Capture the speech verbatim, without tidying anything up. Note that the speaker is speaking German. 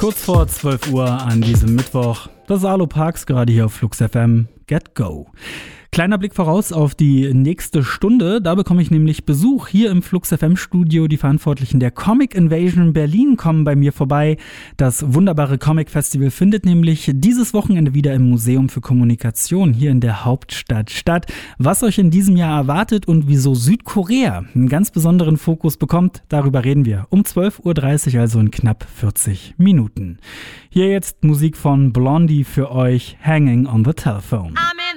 Kurz vor zwölf Uhr an diesem Mittwoch. Das ist Arlo Parks, gerade hier auf Flux F M. Get Go. Kleiner Blick voraus auf die nächste Stunde. Da bekomme ich nämlich Besuch hier im Flux F M Studio. Die Verantwortlichen der Comic Invasion Berlin kommen bei mir vorbei. Das wunderbare Comic Festival findet nämlich dieses Wochenende wieder im Museum für Kommunikation hier in der Hauptstadt statt. Was euch in diesem Jahr erwartet und wieso Südkorea einen ganz besonderen Fokus bekommt, darüber reden wir um zwölf Uhr dreißig, also in knapp vierzig Minuten. Hier jetzt Musik von Blondie für euch, Hanging on the Telephone. Amen.